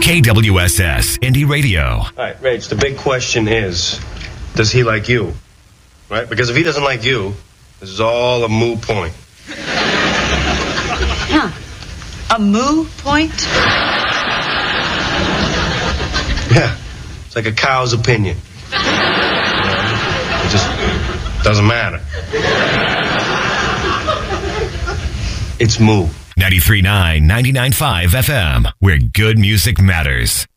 KWSS Indie Radio. All right, Rach, the big question is, does he like you? Right? Because if he doesn't like you, this is all a moot point. Huh. A moo point? Yeah. It's like a cow's opinion. It just doesn't matter. It's moo. 93.9, 99.5 FM, where good music matters.